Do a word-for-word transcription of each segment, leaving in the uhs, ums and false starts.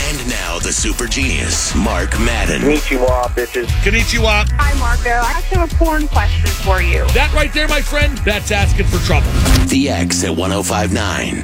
And now the super genius, Mark Madden. Konnichiwa, bitches. Konnichiwa. Hi, Marco. I actually have a porn question for you. That right there, my friend, that's asking for trouble. The X at one oh five point nine.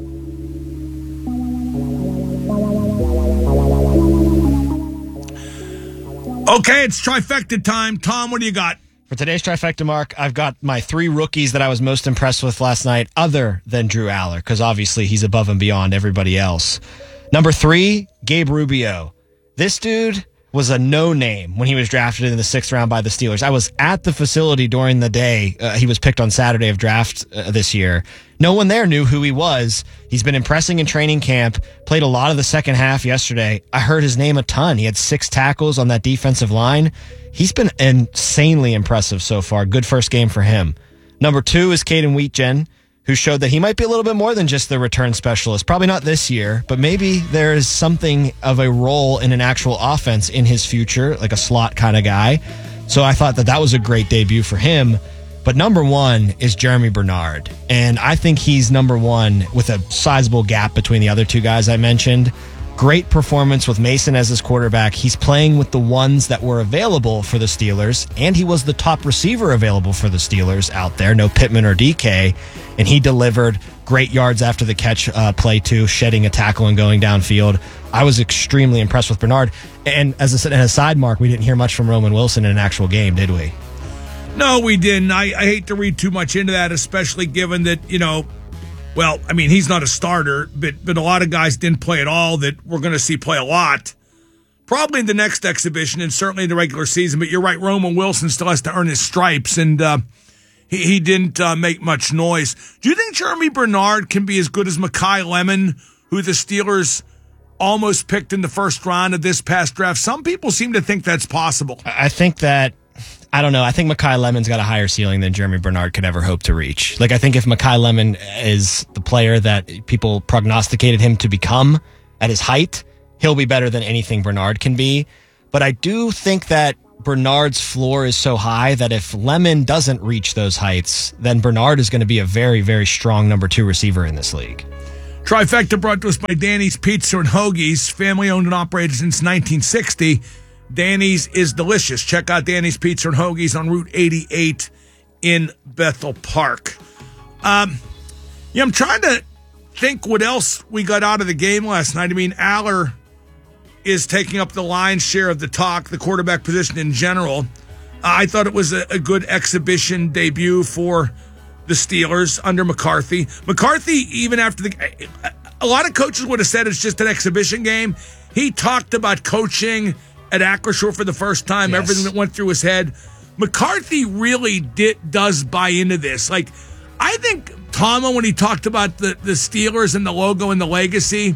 Okay, it's trifecta time. Tom, what do you got? For today's trifecta, Mark, I've got my three rookies that I was most impressed with last night, other than Drew Aller, because obviously he's above and beyond everybody else. Number three, Gabe Rubio. This dude was a no-name when he was drafted in the sixth round by the Steelers. I was at the facility during the day. Uh, he was picked on Saturday of draft uh, this year. No one there knew who he was. He's been impressing in training camp, played a lot of the second half yesterday. I heard his name a ton. He had six tackles on that defensive line. He's been insanely impressive so far. Good first game for him. Number two is Caden Wheatgen, who showed that he might be a little bit more than just the return specialist. Probably not this year, but maybe there is something of a role in an actual offense in his future, like a slot kind of guy. So I thought that that was a great debut for him. But number one is Jeremy Bernard. And I think he's number one with a sizable gap between the other two guys I mentioned. Great performance with Mason as his quarterback. He's playing with the ones that were available for the Steelers, and he was the top receiver available for the Steelers out there. No Pittman or D K, and he delivered great yards after the catch uh, play too, shedding a tackle and going downfield. I was extremely impressed with Bernard. And as a, as a side mark, we didn't hear much from Roman Wilson in an actual game, did we? No, we didn't. I, I hate to read too much into that, especially given that, you know, well, I mean, he's not a starter, but but a lot of guys didn't play at all that we're going to see play a lot. Probably in the next exhibition and certainly in the regular season. But you're right, Roman Wilson still has to earn his stripes, and uh, he, he didn't uh, make much noise. Do you think Jeremy Bernard can be as good as Mekhi Lemon, who the Steelers almost picked in the first round of this past draft? Some people seem to think that's possible. I think that... I don't know. I think Mekhi Lemon's got a higher ceiling than Jeremy Bernard could ever hope to reach. Like, I think if Mekhi Lemon is the player that people prognosticated him to become at his height, he'll be better than anything Bernard can be. But I do think that Bernard's floor is so high that if Lemon doesn't reach those heights, then Bernard is going to be a very, very strong number two receiver in this league. Trifecta brought to us by Danny's Pizza and Hoagies, family owned and operated since nineteen sixty. Danny's is delicious. Check out Danny's Pizza and Hoagies on Route eighty-eight in Bethel Park. Um, yeah, I'm trying to think what else we got out of the game last night. I mean, Aller is taking up the lion's share of the talk, the quarterback position in general. Uh, I thought it was a, a good exhibition debut for the Steelers under McCarthy. McCarthy, even after the... A lot of coaches would have said it's just an exhibition game. He talked about coaching at Acrisure for the first time, yes. Everything that went through his head. McCarthy really did does buy into this. Like, I think Tomlin, when he talked about the, the Steelers and the logo and the legacy,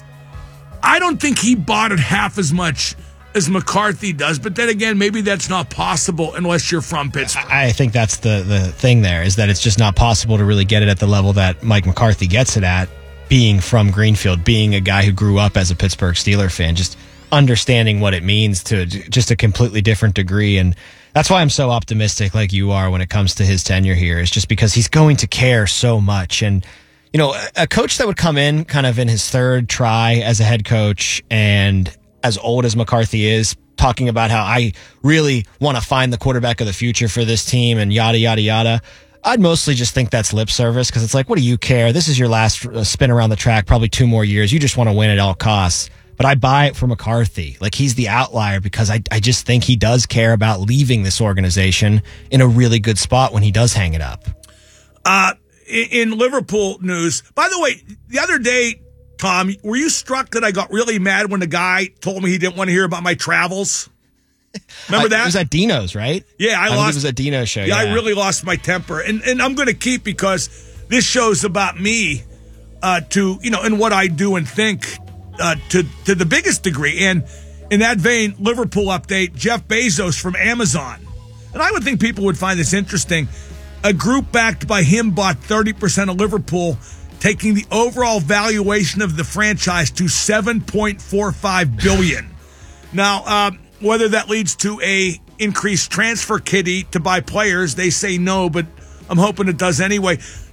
I don't think he bought it half as much as McCarthy does. But then again, maybe that's not possible unless you're from Pittsburgh. I think that's the, the thing there, is that it's just not possible to really get it at the level that Mike McCarthy gets it at, being from Greenfield, being a guy who grew up as a Pittsburgh Steelers fan, just understanding what it means to just a completely different degree. And that's why I'm so optimistic like you are when it comes to his tenure here, is just because he's going to care so much. And, you know, a coach that would come in kind of in his third try as a head coach, and as old as McCarthy is, talking about how I really want to find the quarterback of the future for this team and yada, yada, yada. I'd mostly just think that's lip service, because it's like, what do you care? This is your last spin around the track, probably two more years. You just want to win at all costs. But I buy it for McCarthy. Like, he's the outlier because I, I just think he does care about leaving this organization in a really good spot when he does hang it up. Uh, in, in Liverpool news, by the way, the other day, Tom, were you struck that I got really mad when the guy told me he didn't want to hear about my travels? Remember that? I, it was at Dino's, right? Yeah, I, I lost. It was at Dino's show. Yeah, yeah, I really lost my temper. And, and I'm going to keep, because this show's about me uh, to, you know, and what I do and think. Uh, to to the biggest degree. And in that vein, Liverpool update, Jeff Bezos from Amazon. And I would think people would find this interesting. A group backed by him bought thirty percent of Liverpool, taking the overall valuation of the franchise to seven point four five billion dollars. Now, uh, whether that leads to a increased transfer kitty to buy players, they say no, but I'm hoping it does anyway.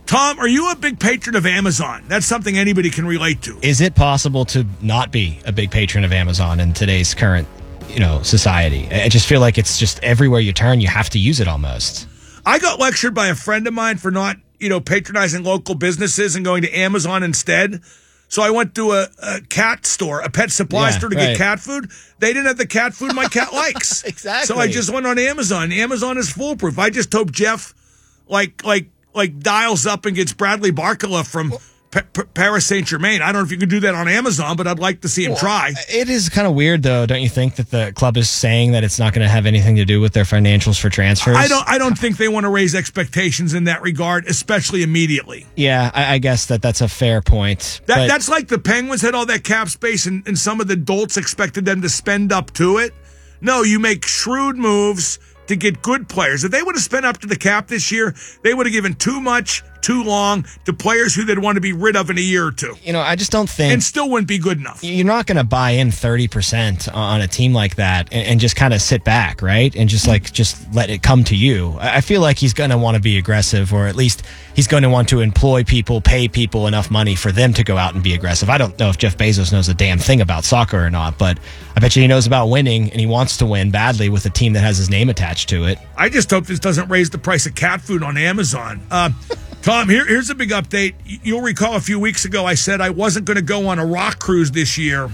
Tom, are you a big patron of Amazon? That's something anybody can relate to. Is it possible to not be a big patron of Amazon in today's current, you know, society? I just feel like it's just everywhere you turn, you have to use it almost. I got lectured by a friend of mine for not, you know, patronizing local businesses and going to Amazon instead. So I went to a, a cat store, a pet supply Yeah, store to right. get cat food. They didn't have the cat food my cat likes. Exactly. So I just went on Amazon. Amazon is foolproof. I just hope Jeff, like, like, like dials up and gets Bradley Barkala from P- P- Paris Saint-Germain. I don't know if you could do that on Amazon, but I'd like to see him try. It is kind of weird, though, don't you think, that the club is saying that it's not going to have anything to do with their financials for transfers? I don't I don't think they want to raise expectations in that regard, especially immediately. Yeah, I, I guess that that's a fair point. That but That's like the Penguins had all that cap space and, and some of the dolts expected them to spend up to it. No, you make shrewd moves to get good players. If they would have spent up to the cap this year, they would have given too much, too long to players who they'd want to be rid of in a year or two. you know, I just don't think And still wouldn't be good enough. you're not going to buy in thirty percent on a team like that and, and just kind of sit back, right? And just like, just let it come to you. I I feel like he's going to want to be aggressive, or at least he's going to want to employ people, pay people enough money for them to go out and be aggressive. I don't know if Jeff Bezos knows a damn thing about soccer or not, but I bet you he knows about winning, and he wants to win badly with a team that has his name attached to it. I just hope this doesn't raise the price of cat food on Amazon. Uh, Tom, here, here's a big update. You'll recall a few weeks ago I said I wasn't going to go on a rock cruise this year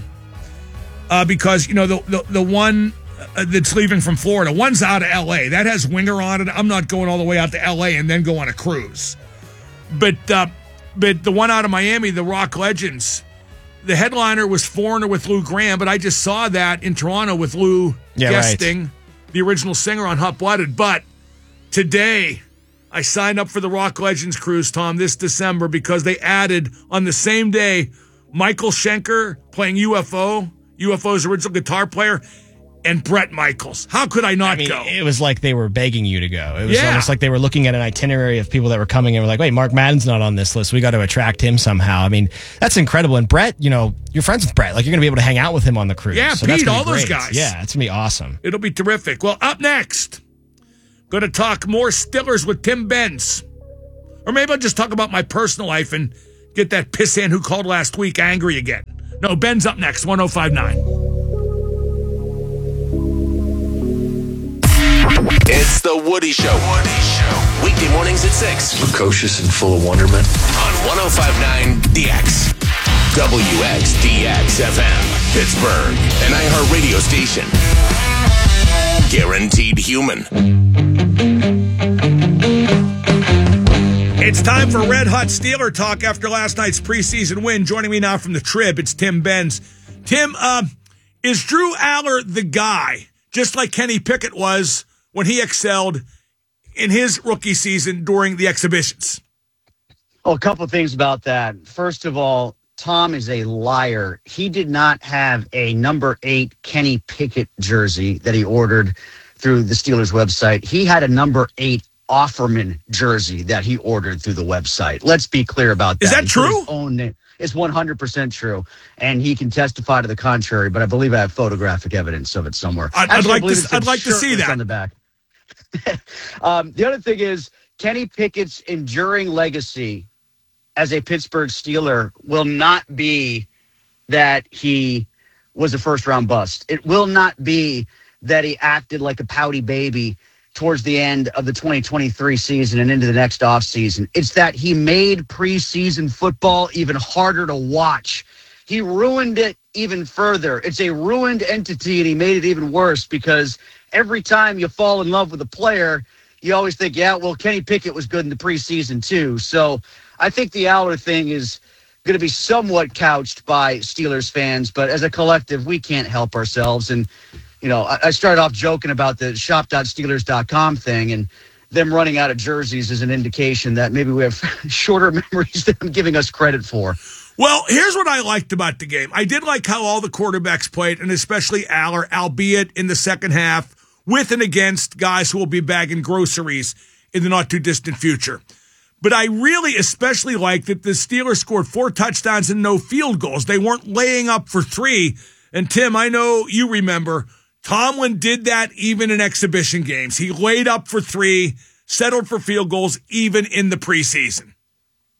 uh, because, you know, the, the, the one uh, that's leaving from Florida, one's out of L A. That has Winger on it. I'm not going all the way out to L A and then go on a cruise. But, uh, but the one out of Miami, the Rock Legends, the headliner was Foreigner with Lou Graham, but I just saw that in Toronto with Lou Yeah, guesting, right. the original singer on Hot Blooded. But today, I signed up for the Rock Legends cruise, Tom, this December, because they added on the same day Michael Schenker playing U F O, U F O's original guitar player, and Bret Michaels. How could I not I mean, go? it was like they were begging you to go. It was Yeah. almost like they were looking at an itinerary of people that were coming and were like, wait, Mark Madden's not on this list. We got to attract him somehow. I mean, that's incredible. And Brett, you know, you're friends with Brett. Like, you're going to be able to hang out with him on the cruise. Yeah, so that's Pete, gonna be all those great. guys. Yeah, it's going to be awesome. It'll be terrific. Well, up next, going to talk more Stillers with Tim Benz. Or maybe I'll just talk about my personal life and get that pissant who called last week angry again. No, Ben's up next, one oh five nine. It's the Woody Show. Woody Show. Weekday mornings at six Precocious and full of wonderment. on one oh five nine D X. W X D X F M. Pittsburgh. An iHeart radio station. Guaranteed human. It's time for Red Hot Steeler talk after last night's preseason win. Joining me now from the Trib, it's Tim Benz. Tim, uh, is Drew Aller the guy, just like Kenny Pickett was when he excelled in his rookie season during the exhibitions? Oh, a couple of things about that. First of all, Tom is a liar. He did not have a number eight Kenny Pickett jersey that he ordered through the Steelers website. He had a number eight Offerman jersey that he ordered through the website. Let's be clear about that. Is that He put true? his own name. It's one hundred percent true, and he can testify to the contrary, but I believe I have photographic evidence of it somewhere. I'd- I'd Actually, I like to believe s- it's I'd like to see shirtless that. on the back. um, the other thing is Kenny Pickett's enduring legacy as a Pittsburgh Steeler will not be that he was a first-round bust. It will not be that he acted like a pouty baby towards the end of the twenty twenty-three season and into the next offseason. It's that he made preseason football even harder to watch. He ruined it even further. It's a ruined entity, and he made it even worse because every time you fall in love with a player, you always think, yeah, well, Kenny Pickett was good in the preseason too. So I think the Aller thing is going to be somewhat couched by Steelers fans, but as a collective, we can't help ourselves. And you know, I started off joking about the shop dot steelers dot com thing, and them running out of jerseys is an indication that maybe we have shorter memories than I'm giving us credit for. Well, here's what I liked about the game. I did like how all the quarterbacks played, and especially Aller, albeit in the second half, with and against guys who will be bagging groceries in the not-too-distant future. But I really especially liked that the Steelers scored four touchdowns and no field goals. They weren't laying up for three. And, Tim, I know you remember Tomlin did that even in exhibition games. He laid up for three, settled for field goals even in the preseason.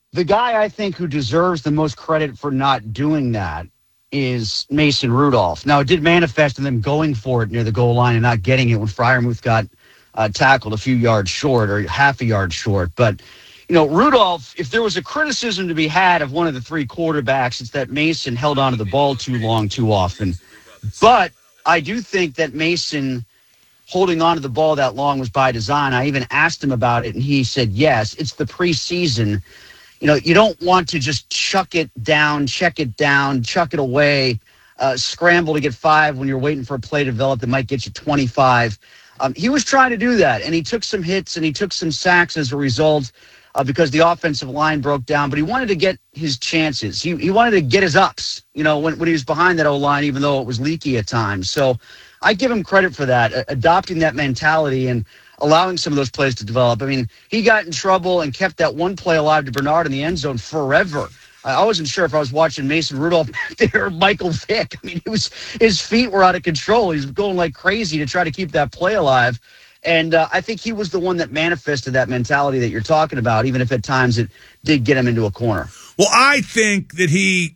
The guy I think who deserves the most credit for not doing that is Mason Rudolph. Now, it did manifest in them going for it near the goal line and not getting it when Freiermuth got uh, tackled a few yards short or half a yard short. But, you know, Rudolph, if there was a criticism to be had of one of the three quarterbacks, it's that Mason held onto the ball too long, too often. But I do think that Mason holding onto the ball that long was by design. I even asked him about it, and he said, yes, it's the preseason. You know, you don't want to just chuck it down, check it down, chuck it away, uh, scramble to get five when you're waiting for a play to develop that might get you twenty-five. Um, he was trying to do that, and he took some hits and he took some sacks as a result uh, because the offensive line broke down. But he wanted to get his chances. He he wanted to get his ups, you know, when, when he was behind that O-line, even though it was leaky at times. So I give him credit for that, uh, adopting that mentality and allowing some of those plays to develop. I mean, he got in trouble and kept that one play alive to Bernard in the end zone forever. I wasn't sure if I was watching Mason Rudolph back there or Michael Vick. I mean, it was his feet were out of control. He was going like crazy to try to keep that play alive. And uh, I think he was the one that manifested that mentality that you're talking about, even if at times it did get him into a corner. Well, I think that he,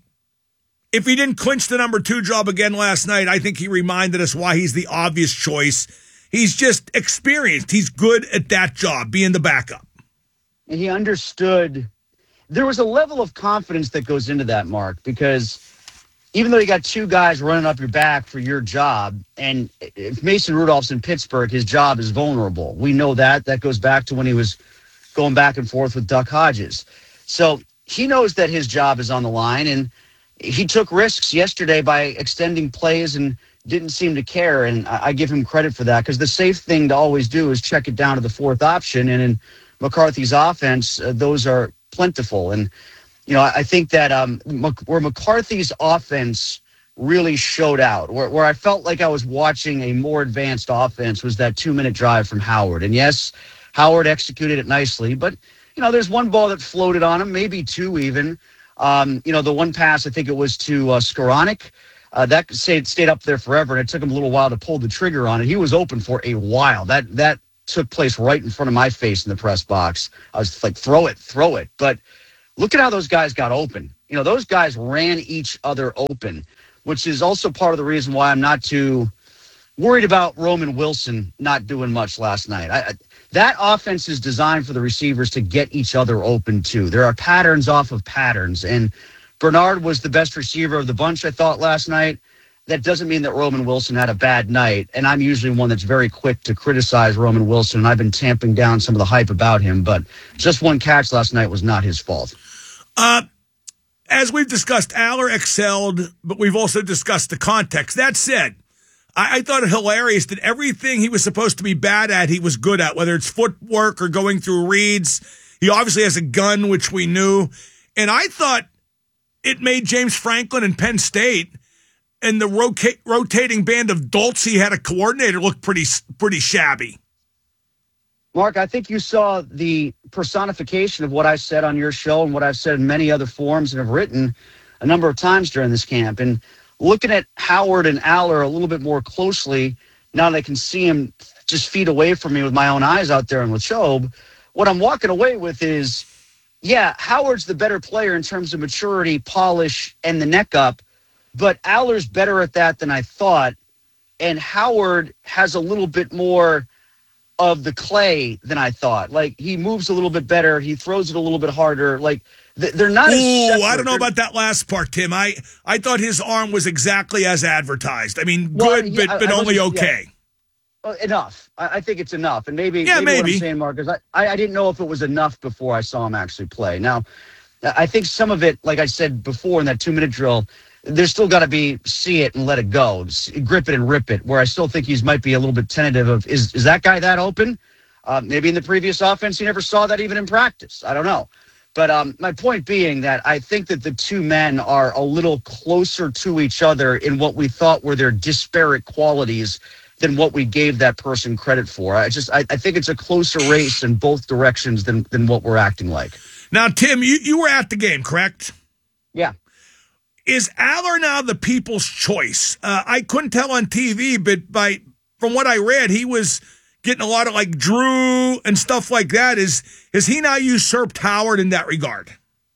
if he didn't clinch the number two job again last night, I think he reminded us why he's the obvious choice. He's just experienced. He's good at that job, being the backup. And he understood. There was a level of confidence that goes into that, Mark, because even though you got two guys running up your back for your job, and if Mason Rudolph's in Pittsburgh, his job is vulnerable. We know that. That goes back to when he was going back and forth with Duck Hodges. So he knows that his job is on the line, and he took risks yesterday by extending plays and didn't seem to care, and I give him credit for that because the safe thing to always do is check it down to the fourth option, and in McCarthy's offense, uh, those are plentiful. And, you know, I think that um, where McCarthy's offense really showed out, where, where I felt like I was watching a more advanced offense, was that two-minute drive from Howard. And, yes, Howard executed it nicely, but, you know, there's one ball that floated on him, maybe two even. Um, you know, the one pass, I think it was to uh, Skoranek. Uh, that stayed, stayed up there forever, and it took him a little while to pull the trigger on it. He was open for a while. That that took place right in front of my face in the press box. I was like, throw it, throw it. But look at how those guys got open. You know, those guys ran each other open, which is also part of the reason why I'm not too worried about Roman Wilson not doing much last night. I, I, that offense is designed for the receivers to get each other open, too. There are patterns off of patterns, and Bernard was the best receiver of the bunch, I thought, last night. That doesn't mean that Roman Wilson had a bad night, and I'm usually one that's very quick to criticize Roman Wilson, and I've been tamping down some of the hype about him, but just one catch last night was not his fault. Uh, as we've discussed, Aller excelled, but we've also discussed the context. That said, I, I thought it hilarious that everything he was supposed to be bad at, he was good at, whether it's footwork or going through reads. He obviously has a gun, which we knew, and I thought it made James Franklin and Penn State and the roca- rotating band of dolts he had a coordinator look pretty pretty shabby. Mark, I think you saw the personification of what I said on your show and what I've said in many other forums and have written a number of times during this camp. And looking at Howard and Aller a little bit more closely, now that I can see him just feet away from me with my own eyes out there in Latrobe, what I'm walking away with is, yeah, Howard's the better player in terms of maturity, polish, and the neck up, but Aller's better at that than I thought, and Howard has a little bit more of the clay than I thought. Like, he moves a little bit better, he throws it a little bit harder. Like, they're not as Ooh, I don't know about that last part, Tim. I, I thought his arm was exactly as advertised. I mean, well, good, yeah, but, but I, I only okay. Yeah. Well, enough. I, I think it's enough. And maybe, yeah, maybe, maybe. what I'm saying, Mark, is I, I didn't know if it was enough before I saw him actually play. Now, I think some of it, like I said before in that two-minute drill, there's still got to be see it and let it go, grip it and rip it, where I still think he's might be a little bit tentative of, is, is that guy that open? Uh, maybe in the previous offense, he never saw that even in practice. I don't know. But um, my point being that I think that the two men are a little closer to each other in what we thought were their disparate qualities than what we gave that person credit for. I just, I, I think it's a closer race in both directions than, than what we're acting like. Now, Tim, you, you were at the game, correct? Yeah. Is Aller now the people's choice? Uh, I couldn't tell on T V, but by from what I read, he was getting a lot of like Drew and stuff like that. Is, is he now usurped Howard in that regard?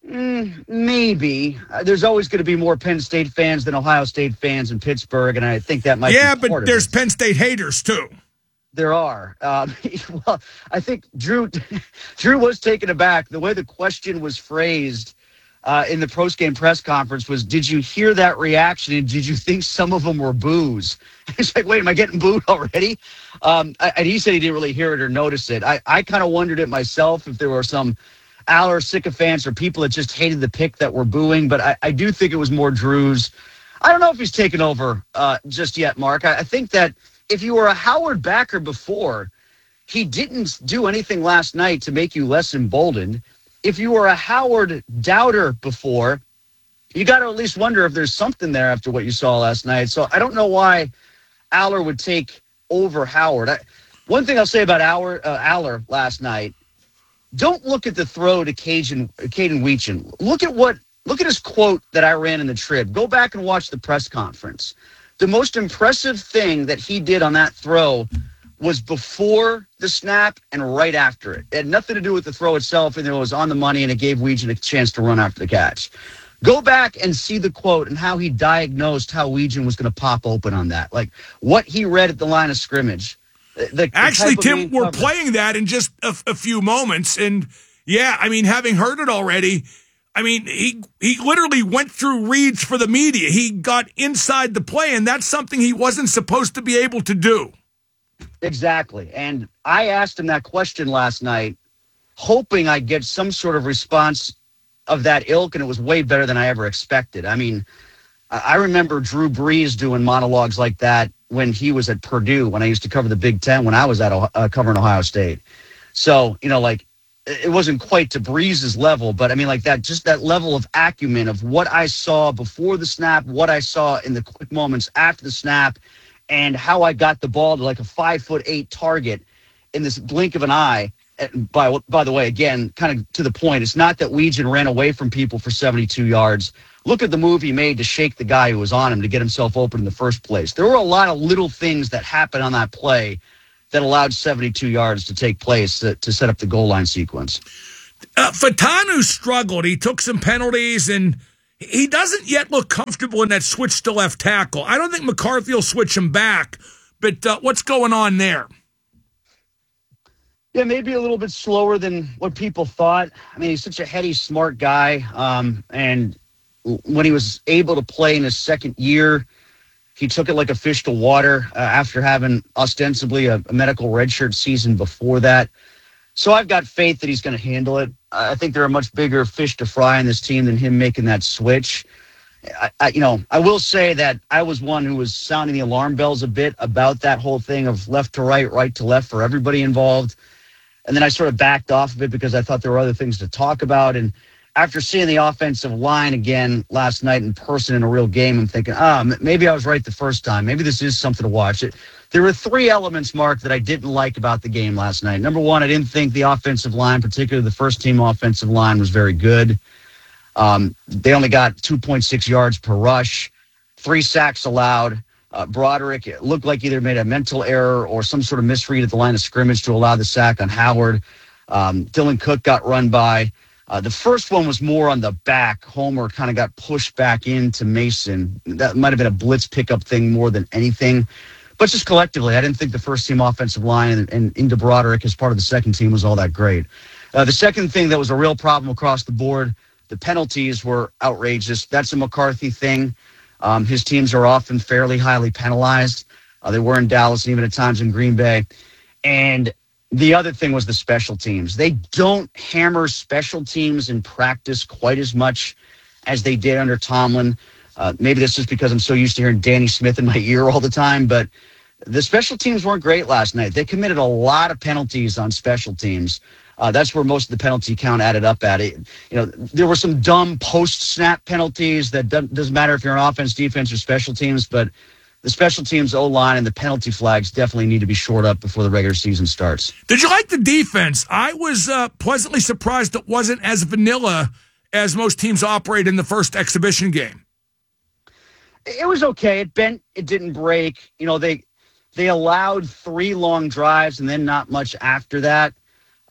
Mm, maybe. Uh, there's always going to be more Penn State fans than Ohio State fans in Pittsburgh, and I think that might yeah, be part but of there's it. Penn State haters, too. There are. Um, well, I think Drew Drew was taken aback. The way the question was phrased uh, in the post-game press conference was, did you hear that reaction, and did you think some of them were boos? It's like, wait, am I getting booed already? Um, I, and he said he didn't really hear it or notice it. I, I kind of wondered it myself if there were some Aller sycophants or people that just hated the pick that were booing, but I, I do think it was more Drew's. I don't know if he's taken over uh, just yet, Mark. I, I think that if you were a Howard backer before, he didn't do anything last night to make you less emboldened. If you were a Howard doubter before, you got to at least wonder if there's something there after what you saw last night. So I don't know why Aller would take over Howard. I, one thing I'll say about Aller, uh, Aller last night, don't look at the throw to Caden, Caden Weechin. Look at what look at his quote that I ran in the trib. Go back and watch the press conference. The most impressive thing that he did on that throw was before the snap and right after it. It had nothing to do with the throw itself, and it was on the money, and it gave Weechin a chance to run after the catch. Go back and see the quote and how he diagnosed how Weechin was going to pop open on that. Like what he read at the line of scrimmage. The, the Actually, type of Tim, we're coverage. playing that in just a, a few moments. And, yeah, I mean, having heard it already, I mean, he he literally went through reads for the media. He got inside the play, and that's something he wasn't supposed to be able to do. Exactly. And I asked him that question last night, hoping I'd get some sort of response of that ilk, and it was way better than I ever expected. I mean, I remember Drew Brees doing monologues like that when he was at Purdue, when I used to cover the Big Ten, when I was at uh, covering Ohio State. So, you know, like, it wasn't quite to Brees's level, but I mean, like that, just that level of acumen of what I saw before the snap, what I saw in the quick moments after the snap, and how I got the ball to like a five foot eight target in this blink of an eye. And by, by the way, again, kind of to the point, it's not that Weechin ran away from people for seventy-two yards. Look at the move he made to shake the guy who was on him to get himself open in the first place. There were a lot of little things that happened on that play that allowed seventy-two yards to take place to, to set up the goal line sequence. Uh, Fatanu struggled. He took some penalties, and he doesn't yet look comfortable in that switch to left tackle. I don't think McCarthy will switch him back, but uh, what's going on there? Yeah, maybe a little bit slower than what people thought. I mean, he's such a heady, smart guy. Um, and when he was able to play in his second year, he took it like a fish to water uh, after having ostensibly a, a medical redshirt season before that. So I've got faith that he's going to handle it. I think there are much bigger fish to fry in this team than him making that switch. I, I, you know, I will say that I was one who was sounding the alarm bells a bit about that whole thing of left to right, right to left for everybody involved. And then I sort of backed off of it because I thought there were other things to talk about. And after seeing the offensive line again last night in person in a real game, I'm thinking, ah, oh, maybe I was right the first time. Maybe this is something to watch. It. There were three elements, Mark, that I didn't like about the game last night. Number one, I didn't think the offensive line, particularly the first-team offensive line, was very good. Um, they only got two point six yards per rush, three sacks allowed. Uh, Broderick, it looked like either made a mental error or some sort of misread at the line of scrimmage to allow the sack on Howard. Um, Dylan Cook got run by. Uh, the first one was more on the back. Homer kind of got pushed back into Mason. That might have been a blitz pickup thing more than anything. But just collectively, I didn't think the first-team offensive line and, and into Broderick as part of the second team was all that great. Uh, the second thing that was a real problem across the board, the penalties were outrageous. That's a McCarthy thing. Um, his teams are often fairly highly penalized. Uh, they were in Dallas and even at times in Green Bay. And the other thing was the special teams. They don't hammer special teams in practice quite as much as they did under Tomlin. Uh, maybe that's just because I'm so used to hearing Danny Smith in my ear all the time, but the special teams weren't great last night. They committed a lot of penalties on special teams. Uh, that's where most of the penalty count added up at. It, you know, there were some dumb post-snap penalties that doesn't, doesn't matter if you're on offense, defense, or special teams, but the special teams O-line and the penalty flags definitely need to be shored up before the regular season starts. Did you like the defense? I was uh, pleasantly surprised it wasn't as vanilla as most teams operate in the first exhibition game. It was okay. It bent. It didn't break. You know, they they allowed three long drives and then not much after that.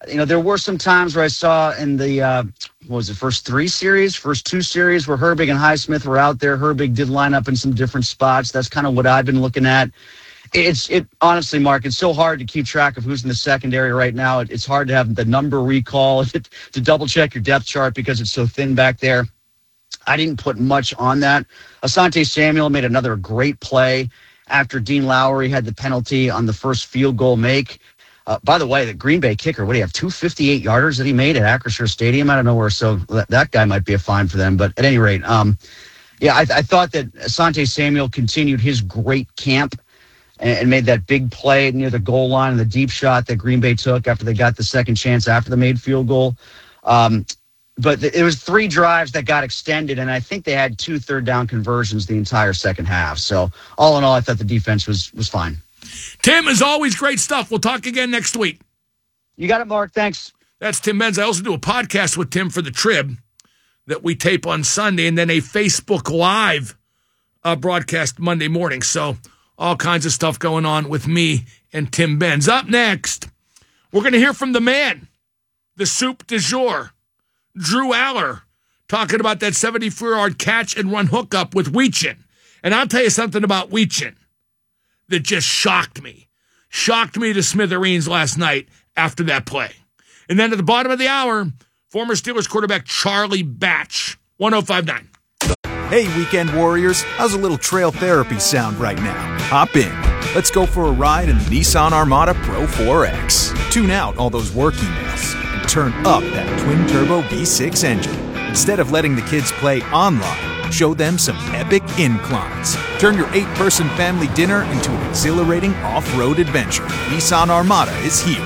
you know, there were some times where I saw in the, uh, what was it, first three series, first two series where Herbig and Highsmith were out there. Herbig did line up in some different spots. That's kind of what I've been looking at. It's it honestly, Mark, it's so hard to keep track of who's in the secondary right now. It, it's hard to have the number recall to double check your depth chart because it's so thin back there. I didn't put much on that. Asante Samuel made another great play after Dean Lowry had the penalty on the first field goal make. Uh, by the way, the Green Bay kicker, what do you have, two fifty-eight yarders that he made at Acrisure Stadium out of nowhere, so that, that guy might be a fine for them. But at any rate, um, yeah, I, I thought that Asante Samuel continued his great camp and, and made that big play near the goal line and the deep shot that Green Bay took after they got the second chance after the made field goal. Um, but th- it was three drives that got extended, and I think they had two third down conversions the entire second half. So all in all, I thought the defense was was fine. Tim, as always, great stuff. We'll talk again next week. You got it, Mark. Thanks. That's Tim Benz. I also do a podcast with Tim for the Trib that we tape on Sunday, and then a Facebook Live uh, broadcast Monday morning. So all kinds of stuff going on with me and Tim Benz. Up next, we're going to hear from the man, the soup du jour, Drew Aller, talking about that seventy-four-yard catch and run hookup with Weechin. And I'll tell you something about Weechin that just shocked me. Shocked me to smithereens last night after that play. And then at the bottom of the hour, former Steelers quarterback Charlie Batch, one oh five point nine. Hey, Weekend Warriors, how's a little trail therapy sound right now? Hop in. Let's go for a ride in the Nissan Armada Pro four X. Tune out all those work emails and turn up that twin-turbo V six engine. Instead of letting the kids play online, show them some epic inclines. Turn your eight-person family dinner into an exhilarating off-road adventure. Nissan Armada is here.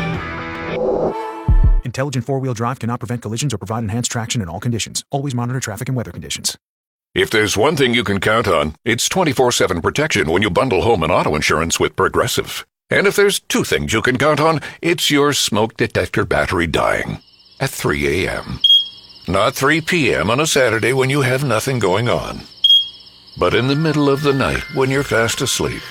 Intelligent four-wheel drive cannot prevent collisions or provide enhanced traction in all conditions. Always monitor traffic and weather conditions. If there's one thing you can count on, it's twenty-four seven protection when you bundle home and auto insurance with Progressive. And if there's two things you can count on, it's your smoke detector battery dying at three a.m. Not three p.m. on a Saturday when you have nothing going on, but in the middle of the night when you're fast asleep.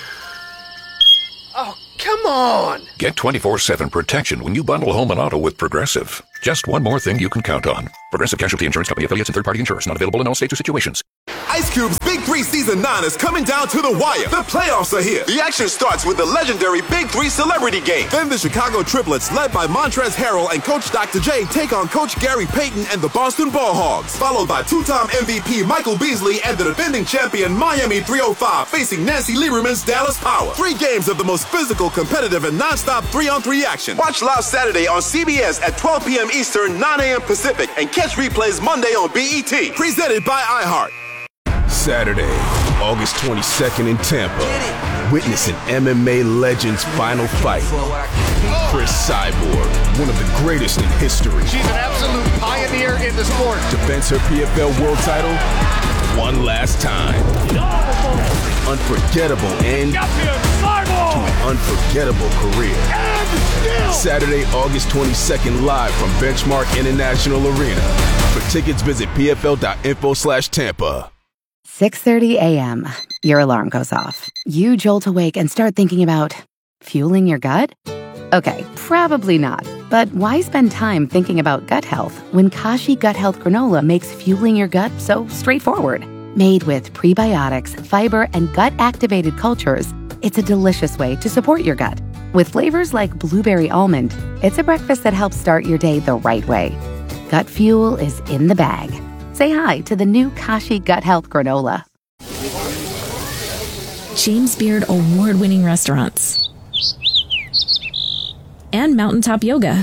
Oh, come on! Get twenty-four seven protection when you bundle home and auto with Progressive. Just one more thing you can count on. Progressive Casualty Insurance Company, affiliates, and third-party insurers. Not available in all states or situations. Ice Cube's Big Three Season nine is coming down to the wire. The playoffs are here. The action starts with the legendary Big Three Celebrity Game. Then the Chicago Triplets, led by Montrezl Harrell and Coach Doctor J, take on Coach Gary Payton and the Boston Ball Hogs. Followed by two-time M V P Michael Beasley and the defending champion Miami three oh five facing Nancy Lieberman's Dallas Power. Three games of the most physical, competitive, and non-stop three-on-three action. Watch live Saturday on C B S at twelve p.m. Eastern, nine a.m. Pacific, and catch replays Monday on B E T. Presented by iHeart. Saturday, August twenty-second in Tampa. Witness an M M A legend's final fight. Chris Cyborg, one of the greatest in history. She's an absolute pioneer in the sport. Defends her P F L world title one last time. Unforgettable end to an unforgettable career. Saturday, August twenty-second, live from Benchmark International Arena. For tickets, visit pfl.info slash Tampa. six thirty a.m. Your alarm goes off. You jolt awake and start thinking about fueling your gut? Okay, probably not. But why spend time thinking about gut health when Kashi Gut Health Granola makes fueling your gut so straightforward? Made with prebiotics, fiber, and gut-activated cultures, it's a delicious way to support your gut. With flavors like blueberry almond, it's a breakfast that helps start your day the right way. Gut fuel is in the bag. Say hi to the new Kashi Gut Health Granola. James Beard award-winning restaurants. And mountaintop yoga.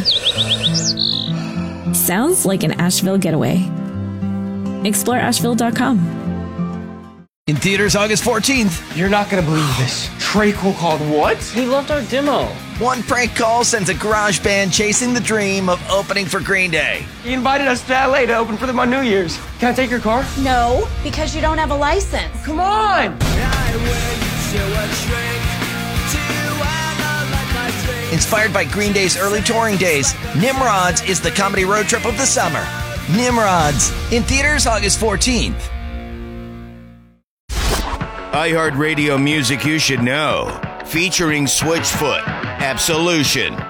Sounds like an Asheville getaway. Explore Asheville dot com. In theaters August fourteenth. You're not going to believe this. Trey Cole called what? He loved our demo. One prank call sends a garage band chasing the dream of opening for Green Day. He invited us to L A to open for them on New Year's. Can I take your car? No, because you don't have a license. Come on! Inspired by Green Day's early touring days, Nimrods is the comedy road trip of the summer. Nimrods, in theaters August fourteenth. iHeartRadio music you should know. Featuring Switchfoot, Absolution,